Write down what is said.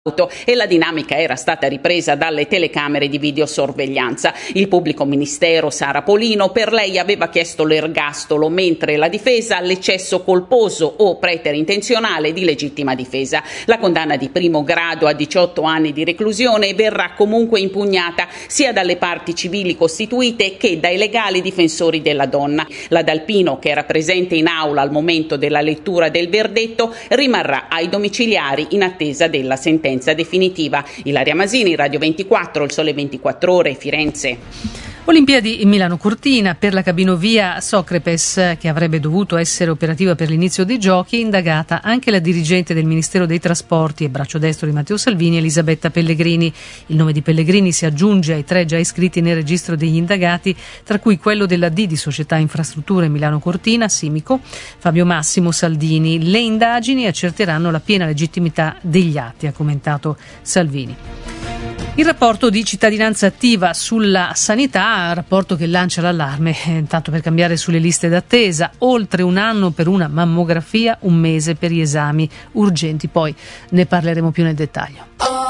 e la dinamica era stata ripresa dalle telecamere di videosorveglianza. Il pubblico ministero Sara Polino per lei aveva chiesto l'ergastolo, mentre la difesa l'eccesso colposo o preterintenzionale di legittima difesa. La condanna di primo grado a 18 anni di reclusione verrà comunque impugnata sia dalle parti civili costituite che dai legali difensori della donna. La D'Alpino, che era presente in aula al momento della lettura del verdetto, rimarrà ai domiciliari in attesa della sentenza definitiva. Ilaria Masini, Radio 24, Il Sole 24 Ore, Firenze. Olimpiadi in Milano-Cortina. Per la cabinovia Socrepes, che avrebbe dovuto essere operativa per l'inizio dei giochi, è indagata anche la dirigente del Ministero dei Trasporti e braccio destro di Matteo Salvini, Elisabetta Pellegrini. Il nome di Pellegrini si aggiunge ai 3 già iscritti nel registro degli indagati, tra cui quello della D di Società Infrastrutture Milano-Cortina, Simico, Fabio Massimo Saldini. Le indagini accerteranno la piena legittimità degli atti, ha commentato Salvini. Il rapporto di cittadinanza attiva sulla sanità, rapporto che lancia l'allarme, tanto per cambiare sulle liste d'attesa, oltre un anno per una mammografia, un mese per gli esami urgenti, poi ne parleremo più nel dettaglio.